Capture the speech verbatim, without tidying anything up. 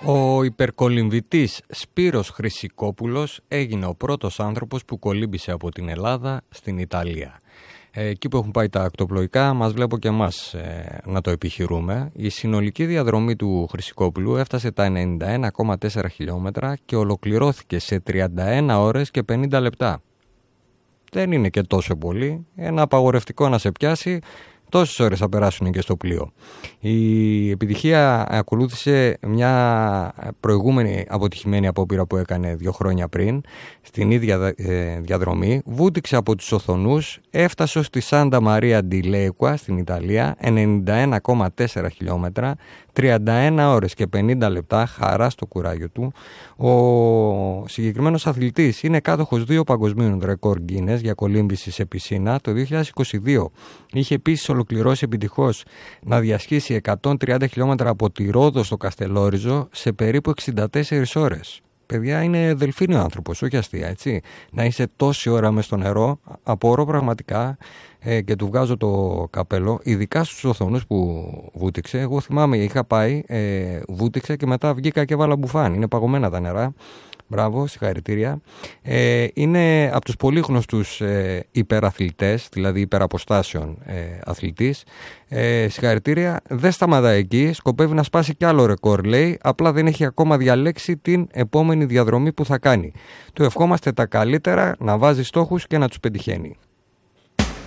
Ο υπερκολυμβητής Σπύρος Χρυσικόπουλος έγινε ο πρώτος άνθρωπος που κολύμπησε από την Ελλάδα στην Ιταλία. Εκεί που έχουν πάει τα ακτοπλοϊκά μας βλέπω και εμάς ε, να το επιχειρούμε. Η συνολική διαδρομή του Χρυσικόπουλου έφτασε τα ενενήντα ένα κόμμα τέσσερα χιλιόμετρα και ολοκληρώθηκε σε τριάντα ένα ώρες και πενήντα λεπτά. Δεν είναι και τόσο πολύ, ένα απαγορευτικό να σε πιάσει. Τόσες ώρες θα περάσουν και στο πλοίο. Η επιτυχία ακολούθησε μια προηγούμενη αποτυχημένη απόπειρα που έκανε δύο χρόνια πριν, στην ίδια διαδρομή. Βούτυξε από τους Οθονούς, έφτασε στη Σάντα Μαρία ντι Λέικουα στην Ιταλία, ενενήντα ένα κόμμα τέσσερα χιλιόμετρα, τριάντα ένα ώρες και πενήντα λεπτά, χαρά στο κουράγιο του. Ο συγκεκριμένος αθλητής είναι κάτοχος δύο παγκοσμίων ρεκόρ Guinness για κολύμβηση σε πισίνα. Το δύο χιλιάδες είκοσι δύο είχε επίσης ολοκληρώσει επιτυχώς να διασχίσει εκατόν τριάντα χιλιόμετρα από τη Ρόδο στο Καστελόριζο σε περίπου εξήντα τέσσερις ώρες. Παιδιά, είναι δελφίνιο άνθρωπος, όχι αστεία, έτσι. Να είσαι τόση ώρα μες στο νερό, απορώ πραγματικά ε, και του βγάζω το καπέλο, ειδικά στους Οθονούς που βούτυξε. Εγώ θυμάμαι, είχα πάει, ε, βούτυξε και μετά βγήκα και βάλα μπουφάν. Είναι παγωμένα τα νερά. Μπράβο, συγχαρητήρια. Ε, είναι από τους πολύ γνωστούς ε, υπεραθλητές, δηλαδή υπεραποστάσεων ε, αθλητής. Ε, συγχαρητήρια. Δεν σταματάει εκεί, σκοπεύει να σπάσει κι άλλο ρεκόρ, λέει, απλά δεν έχει ακόμα διαλέξει την επόμενη διαδρομή που θα κάνει. Του ευχόμαστε τα καλύτερα, να βάζει στόχους και να τους πετυχαίνει.